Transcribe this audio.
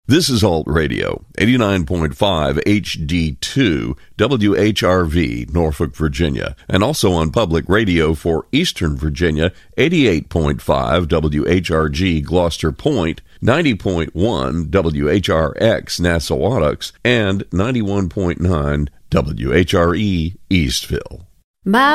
This is Alt Radio, 89.5 HD2, WHRV, Norfolk, Virginia, and also on public radio for Eastern Virginia, 88.5 WHRG, Gloucester Point, 90.1 WHRX, Nassau-Ottocks, and 91.9 WHRE, Eastville.